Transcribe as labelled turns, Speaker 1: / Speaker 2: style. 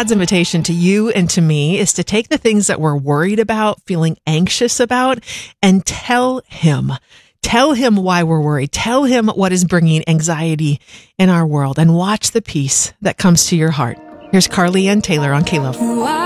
Speaker 1: God's invitation to you and to me is to take the things that we're worried about, feeling anxious about, and tell Him. Tell Him why we're worried. Tell Him what is bringing anxiety in our world, and watch the peace that comes to your heart. Here's Carly Ann Taylor on K-Love.